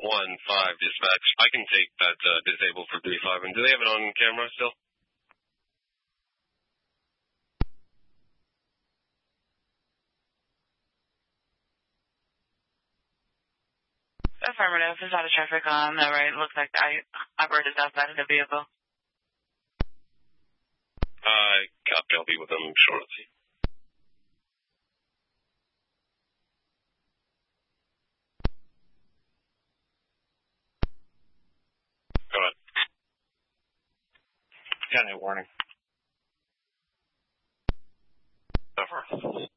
dispatch. I can take that disabled for 35. And do they have it on camera still? Affirmative. There's a lot of traffic on the right. Looks like the operator's outside of the vehicle. Copy. I'll be with them shortly. Go ahead. Got any warning? Over.